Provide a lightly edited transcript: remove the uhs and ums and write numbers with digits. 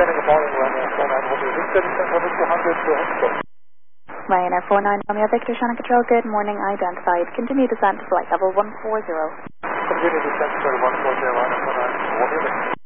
Descending upon Ryanair 49 Romeo Victor, descent level 200 to Hexport. Ryanair 49 Romeo Victor, Shannon Control, good morning, identified. Continue descent to flight level 140. Continue descent to 140, Ryanair 49 Romeo Victor.